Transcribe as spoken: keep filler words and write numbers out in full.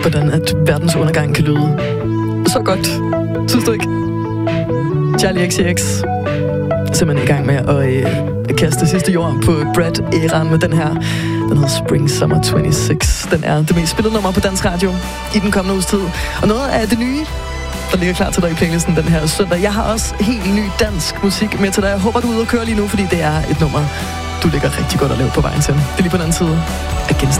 hvordan at verdens undergang kan lyde så godt. Synes du ikke? Charlie X C X simpelthen i gang med at øh, kaste sidste jord på Brad-æraen med den her. Den hedder Spring Summer toogtyve. Den er det mest spillede nummer på Dansk Radio i den kommende uges tid. Og noget af det nye, der ligger klar til dig i playlisten den her søndag. Jeg har også helt ny dansk musik med til dig. Jeg håber, du er ude og køre lige nu, fordi det er et nummer, du ligger rigtig godt at lave på vejen til. Det er lige på den anden side af genstart.